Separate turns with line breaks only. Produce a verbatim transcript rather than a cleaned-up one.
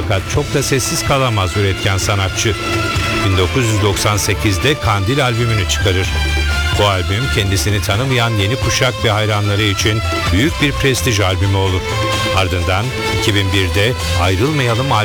Fakat çok da sessiz kalamaz üretken sanatçı. bin dokuz yüz doksan sekizde Kandil albümünü çıkarır. Bu albüm kendisini tanımayan yeni kuşak ve hayranları için büyük bir prestij albümü olur. Ardından iki bin birde Ayrılmayalım albümü